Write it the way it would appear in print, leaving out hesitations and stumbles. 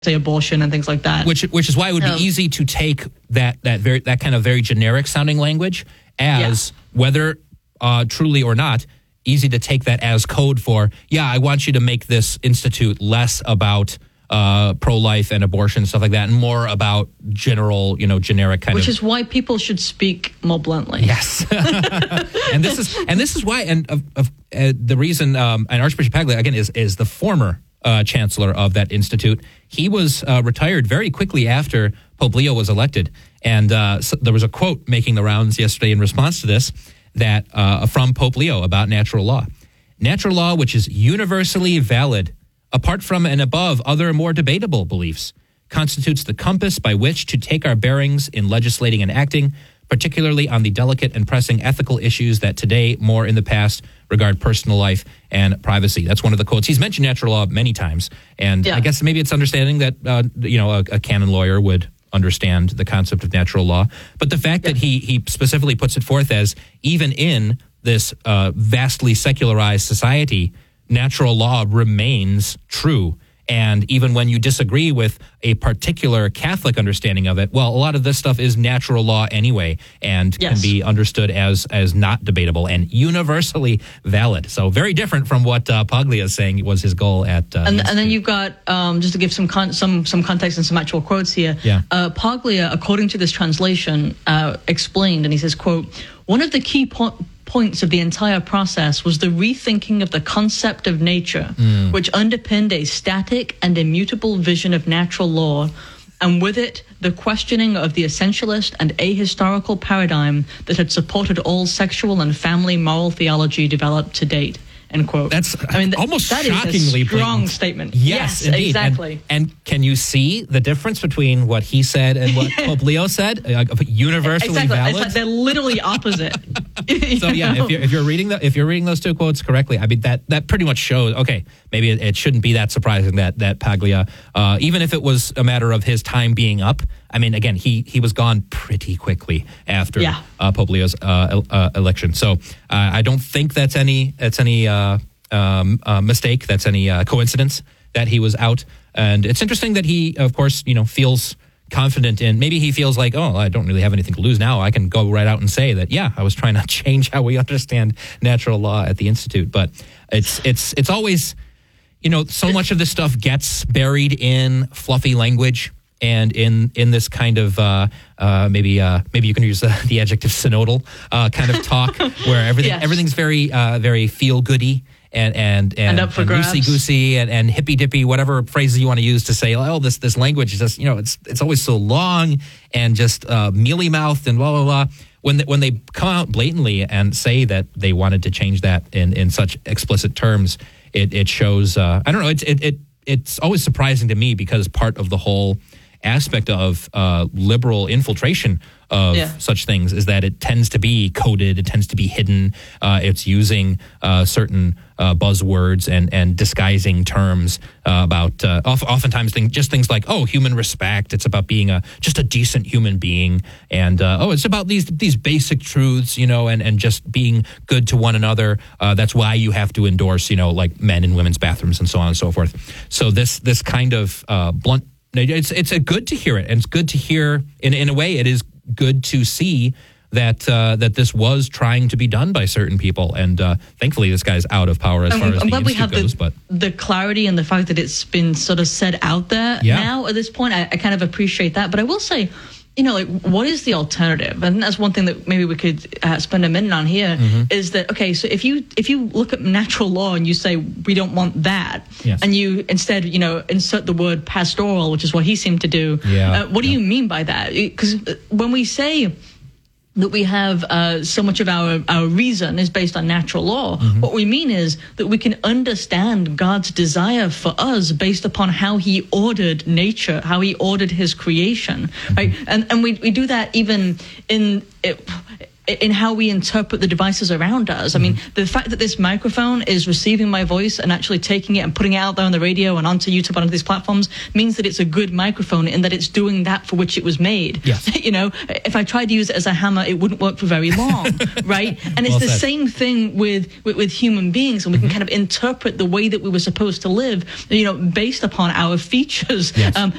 say abortion and things like that. Which is why it would be easy to take that kind of very generic sounding language as whether truly or not, easy to take that as code for, I want you to make this institute less about pro-life and abortion, stuff like that, and more about general, generic kind of. Which is why people should speak more bluntly. Yes, and this is why, the reason, and Archbishop Paglia again is the former chancellor of that institute. He was retired very quickly after Pope Leo was elected, and so there was a quote making the rounds yesterday in response to this that from Pope Leo about natural law. Natural law, which is universally valid, apart from and above other more debatable beliefs, constitutes the compass by which to take our bearings in legislating and acting, particularly on the delicate and pressing ethical issues that today, more in the past, regard personal life and privacy. That's one of the quotes. He's mentioned natural law many times, and I guess maybe it's understanding that a canon lawyer would understand the concept of natural law. But the fact that he specifically puts it forth as even in this vastly secularized society, natural law remains true. And even when you disagree with a particular Catholic understanding of it, well, a lot of this stuff is natural law anyway and can be understood as not debatable and universally valid. So very different from what Paglia is saying was his goal at and then you've got, just to give some context and some actual quotes here, Paglia, according to this translation, explained, and he says, quote, one of the key points of the entire process was the rethinking of the concept of nature, which underpinned a static and immutable vision of natural law, and with it, the questioning of the essentialist and ahistorical paradigm that had supported all sexual and family moral theology developed to date. End quote. That's almost that shockingly is a strong blatant statement. Yes, indeed. Exactly. And can you see the difference between what he said and what Pope Leo said? Universally valid. It's like they're literally opposite. So if you're reading those two quotes correctly, I mean that pretty much shows. Okay, maybe it shouldn't be that surprising that Paglia, even if it was a matter of his time being up. I mean, again, he was gone pretty quickly after Pope Leo's election. So I don't think that's any mistake. That's any coincidence that he was out. And it's interesting that he, of course, feels confident in. Maybe he feels like, I don't really have anything to lose now. I can go right out and say that, I was trying to change how we understand natural law at the Institute. But it's always, so much of this stuff gets buried in fluffy language. And in this kind of maybe you can use the adjective synodal kind of talk where everything's very very feel goody and up for grabs, loosey goosey and hippy dippy, whatever phrases you want to use to say, this language is just it's always so long and just mealy mouthed and blah blah blah. When they come out blatantly and say that they wanted to change that in such explicit terms, it shows. I don't know. It's always surprising to me because part of the whole aspect of liberal infiltration of such things is that it tends to be coded, it tends to be hidden, it's using certain buzzwords and disguising terms about oftentimes things like human respect. It's about being just a decent human being, and it's about these basic truths, and just being good to one another. That's why you have to endorse like men and women's bathrooms and so on and so forth. So this kind of blunt. It's good to hear it, and it's good to hear. In a way, it is good to see that this was trying to be done by certain people, and thankfully, this guy's out of power as far as the institute goes. But the clarity and the fact that it's been sort of said out there now at this point, I kind of appreciate that. But I will say, what is the alternative? And that's one thing that maybe we could spend a minute on here, is that, okay, so if you look at natural law and you say, we don't want that, and you instead, insert the word pastoral, which is what he seemed to do, what do you mean by that? Because when we say that we have so much of our reason is based on natural law, what we mean is that we can understand God's desire for us based upon how he ordered nature, how he ordered his creation, right? And we do that even in in how we interpret the devices around us. I mean, the fact that this microphone is receiving my voice and actually taking it and putting it out there on the radio and onto YouTube, onto these platforms, means that it's a good microphone and that it's doing that for which it was made. Yes. You know, if I tried to use it as a hammer, it wouldn't work for very long, right? And it's the same thing with human beings, and we can kind of interpret the way that we were supposed to live, you know, based upon our features. Yes.